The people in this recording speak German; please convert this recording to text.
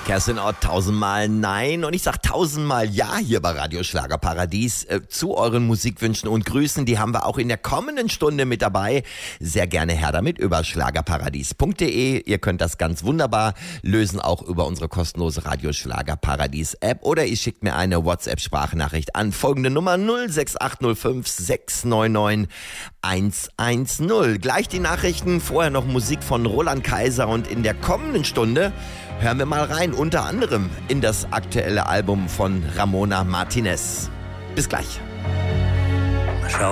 Kerstin Ott, 1000-mal Nein und ich sag 1000-mal Ja hier bei Radio Schlagerparadies zu euren Musikwünschen und Grüßen. Die haben wir auch in der kommenden Stunde mit dabei. Sehr gerne her damit über schlagerparadies.de. Ihr könnt das ganz wunderbar lösen, auch über unsere kostenlose Radio Schlagerparadies App oder ihr schickt mir eine WhatsApp-Sprachnachricht an folgende Nummer 06805 699 110. Gleich die Nachrichten, vorher noch Musik von Roland Kaiser und in der kommenden Stunde hören wir mal rein, unter anderem in das aktuelle Album von Ramona Martinez. Bis gleich.